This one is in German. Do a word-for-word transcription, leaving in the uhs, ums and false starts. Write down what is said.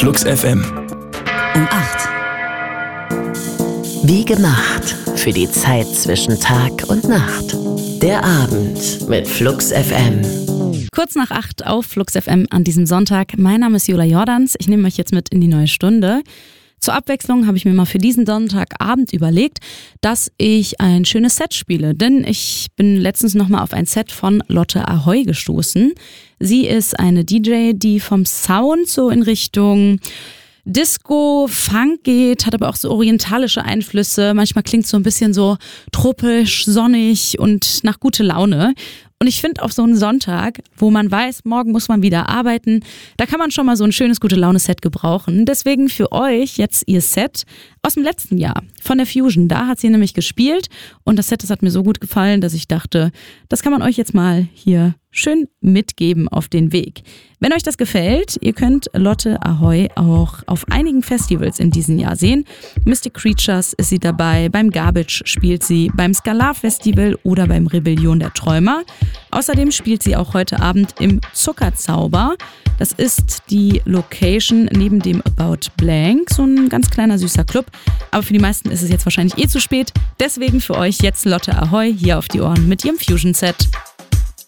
Flux F M. Um acht. Wie gemacht für die Zeit zwischen Tag und Nacht. Der Abend mit Flux F M. Kurz nach acht auf Flux F M an diesem Sonntag. Mein Name ist Jola Jordans. Ich nehme euch jetzt mit in die neue Stunde. Zur Abwechslung habe ich mir mal für diesen Sonntagabend überlegt, dass ich ein schönes Set spiele. Denn ich bin letztens nochmal auf ein Set von Lotte Ahoy gestoßen. Sie ist eine D J, die vom Sound so in Richtung Disco, Funk geht, hat aber auch so orientalische Einflüsse. Manchmal klingt es so ein bisschen so tropisch, sonnig und nach gute Laune. Und ich finde, auf so einen Sonntag, wo man weiß, morgen muss man wieder arbeiten, da kann man schon mal so ein schönes Gute-Laune-Set gebrauchen. Deswegen für euch jetzt ihr Set aus dem letzten Jahr von der Fusion. Da hat sie nämlich gespielt und das Set, das hat mir so gut gefallen, dass ich dachte, das kann man euch jetzt mal hier schön mitgeben auf den Weg. Wenn euch das gefällt, ihr könnt Lotte Ahoy auch auf einigen Festivals in diesem Jahr sehen. Mystic Creatures ist sie dabei, beim Garbage spielt sie, beim Skalar Festival oder beim Rebellion der Träumer. Außerdem spielt sie auch heute Abend im Zuckerzauber. Das ist die Location neben dem About Blank, so ein ganz kleiner süßer Club. Aber für die meisten ist es jetzt wahrscheinlich eh zu spät. Deswegen für euch jetzt Lotte Ahoy hier auf die Ohren mit ihrem Fusion-Set.